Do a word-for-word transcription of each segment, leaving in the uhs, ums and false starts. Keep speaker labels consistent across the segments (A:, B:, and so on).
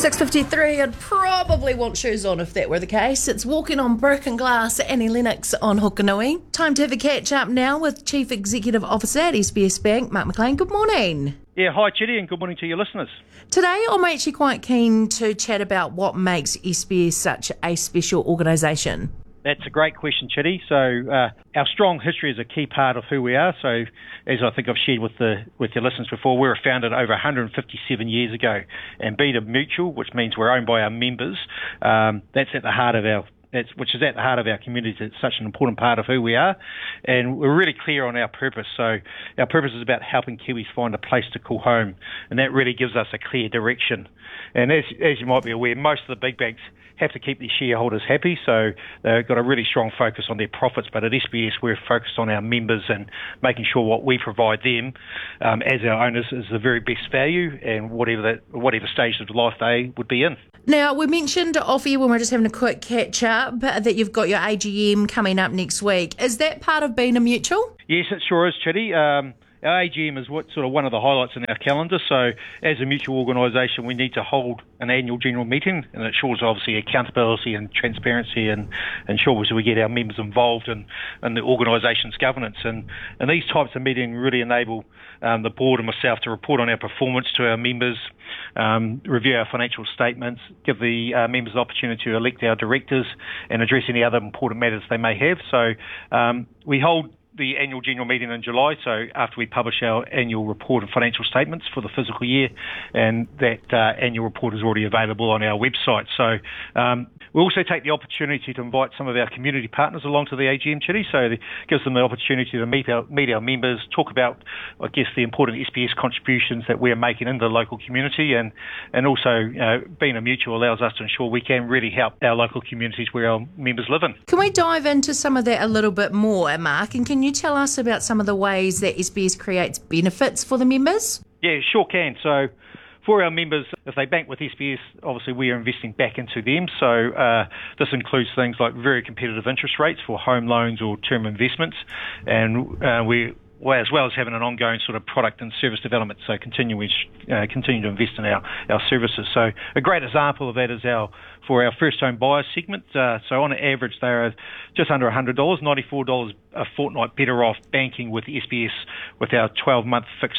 A: six fifty-three, I'd probably want shoes on if that were the case. It's Walking on Broken Glass, Annie Lennox on Hokanui. Time to have a catch up now with Chief Executive Officer at S B S Bank, Mark McLean. Good morning.
B: Yeah, hi Chitty, and good morning to your listeners.
A: Today I'm actually quite keen to chat about what makes S B S such a special organisation.
B: That's a great question, Chitty. So uh, our strong history is a key part of who we are. So as I think I've shared with the with your listeners before, we were founded over one hundred fifty-seven years ago, and Be Mutual, which means we're owned by our members, um, that's at the heart of our That's, which is at the heart of our community. It's such an important part of who we are, and we're really clear on our purpose. So our purpose is about helping Kiwis find a place to call home, and that really gives us a clear direction. And as, as you might be aware, most of the big banks have to keep their shareholders happy, so they've got a really strong focus on their profits. But at S B S, we're focused on our members and making sure what we provide them um, as our owners is the very best value, and whatever that, whatever stage of life they would be in.
A: Now, we mentioned off air when we we're just having a quick catch up that you've got your A G M coming up next week. Is that part of being a mutual?
B: Yes, it sure is, Chitty. Um, our A G M is what sort of one of the highlights in our calendar. So as a mutual organisation, we need to hold an annual general meeting, and it ensures obviously accountability and transparency, and ensures we get our members involved in, in the organisation's governance. And, and these types of meetings really enable um, the board and myself to report on our performance to our members, um, review our financial statements, give the uh, members the opportunity to elect our directors, and address any other important matters they may have. So um, we hold the annual general meeting in July, so after we publish our annual report and financial statements for the physical year, and that uh, annual report is already available on our website. So um, we also take the opportunity to invite some of our community partners along to the A G M, Chitty, so it gives them the opportunity to meet our meet our members, talk about, I guess, the important S B S contributions that we're making in the local community, and and also you know, being a mutual allows us to ensure we can really help our local communities where our members live in.
A: Can we dive into some of that a little bit more, Mark, and can you Can you tell us about some of the ways that S B S creates benefits for the members?
B: Yeah, sure can. So for our members, if they bank with S B S, obviously we are investing back into them. So uh, this includes things like very competitive interest rates for home loans or term investments, and uh, we Well, as well as having an ongoing sort of product and service development, so continue we uh, continue to invest in our, our services. So a great example of that is our for our first home buyer segment. Uh, so on average, they are just under one hundred dollars, ninety-four dollars a fortnight better off banking with S B S with our twelve-month fixed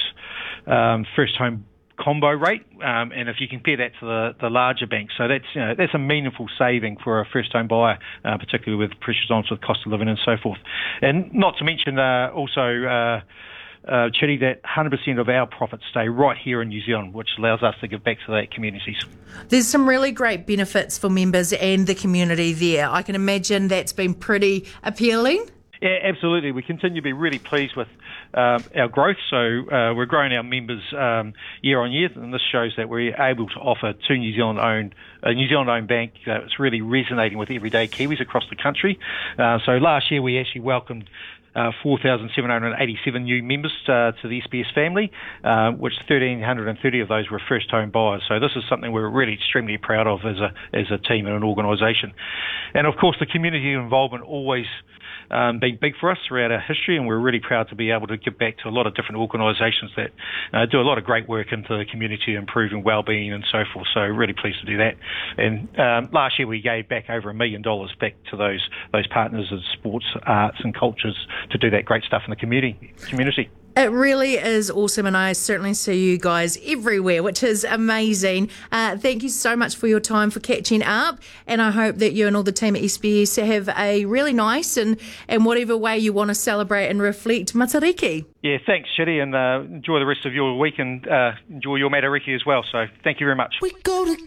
B: um, first home combo rate, um, and if you compare that to the, the larger banks, so that's you know, that's a meaningful saving for a first home buyer, uh, particularly with pressures on with cost of living and so forth. And not to mention uh, also, uh, uh, Chitty, that one hundred percent of our profits stay right here in New Zealand, which allows us to give back to that communities.
A: There's some really great benefits for members and the community there. I can imagine that's been pretty appealing.
B: Yeah, absolutely. We continue to be really pleased with um, our growth. So uh, we're growing our members um, year on year, and this shows that we're able to offer two New Zealand-owned, a New Zealand-owned bank that's really resonating with everyday Kiwis across the country. Uh, so last year we actually welcomed Uh, four thousand seven hundred eighty-seven new members uh, to the S B S family, uh, which one thousand three hundred thirty of those were first-home buyers. So this is something we're really extremely proud of as a as a team and an organisation. And of course, the community involvement always um, been big for us throughout our history, and we're really proud to be able to give back to a lot of different organisations that uh, do a lot of great work into the community, improving wellbeing and so forth. So really pleased to do that. And um, last year we gave back over a million dollars back to those those partners in sports, arts, and cultures to do that great stuff in the community. community.
A: It really is awesome, and I certainly see you guys everywhere, which is amazing. Uh, thank you so much for your time, for catching up, and I hope that you and all the team at S B S have a really nice and, and whatever way you want to celebrate and reflect Matariki.
B: Yeah, thanks, Chitty, and uh, enjoy the rest of your week, and uh, enjoy your Matariki as well. So thank you very much.
C: We go to